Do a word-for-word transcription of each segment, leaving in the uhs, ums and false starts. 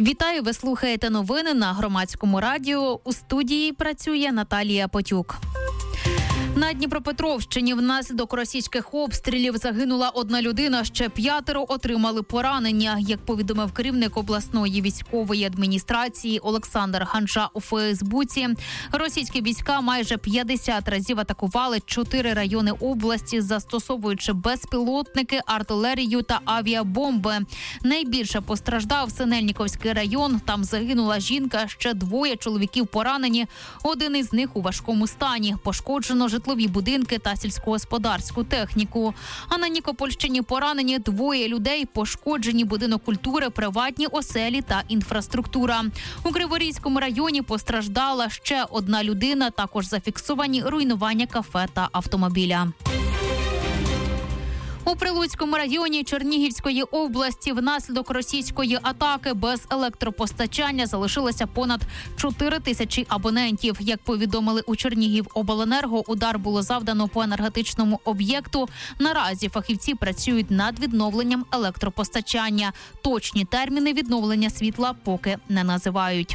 Вітаю, ви слухаєте новини на Громадському радіо. У студії працює Наталія Потюк. На Дніпропетровщині внаслідок російських обстрілів загинула одна людина, ще п'ятеро отримали поранення. Як повідомив керівник обласної військової адміністрації Олександр Ганжа у Фейсбуці, російські війська майже п'ятдесят разів атакували чотири райони області, застосовуючи безпілотники, артилерію та авіабомби. Найбільше постраждав Синельниківський район. Там загинула жінка, ще двоє чоловіків поранені. Один із них у важкому стані. Пошкоджено житлові будинки та сільськогосподарську техніку. А на Нікопольщині поранені двоє людей, пошкоджені будинок культури, приватні оселі та інфраструктура. У Криворізькому районі постраждала ще одна людина, також зафіксовані руйнування кафе та автомобіля. У Прилуцькому районі Чернігівської області внаслідок російської атаки без електропостачання залишилося понад чотири тисячі абонентів. Як повідомили у Чернігівобленерго, удар було завдано по енергетичному об'єкту. Наразі фахівці працюють над відновленням електропостачання. Точні терміни відновлення світла поки не називають.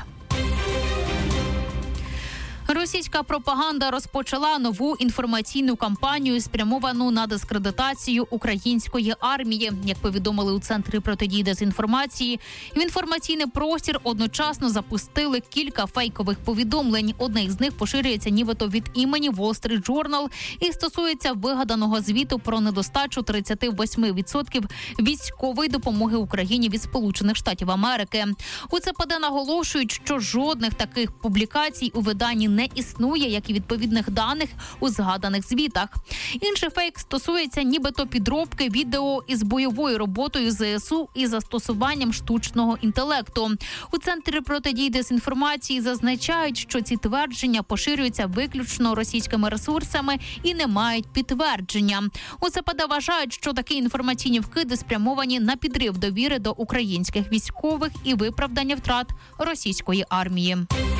Російська пропаганда розпочала нову інформаційну кампанію, спрямовану на дискредитацію української армії. Як повідомили у Центрі протидії дезінформації, в інформаційний простір одночасно запустили кілька фейкових повідомлень. Одне із них поширюється нібито від імені Wall Street Journal і стосується вигаданого звіту про недостачу тридцять вісім відсотків військової допомоги Україні від Сполучених Штатів Америки. У це ЦПД наголошують, що жодних таких публікацій у виданні не існує, як і відповідних даних у згаданих звітах. Інший фейк стосується нібито підробки відео із бойовою роботою ЗСУ і застосуванням штучного інтелекту. У Центрі протидії дезінформації зазначають, що ці твердження поширюються виключно російськими ресурсами і не мають підтвердження. У ЦПД вважають, що такі інформаційні вкиди спрямовані на підрив довіри до українських військових і виправдання втрат російської армії.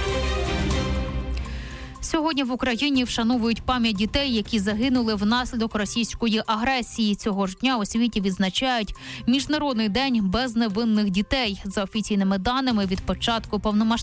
Сьогодні в Україні вшановують пам'ять дітей, які загинули внаслідок російської агресії. Цього ж дня у світі відзначають Міжнародний день безневинних дітей. За офіційними даними, від початку повномасштабної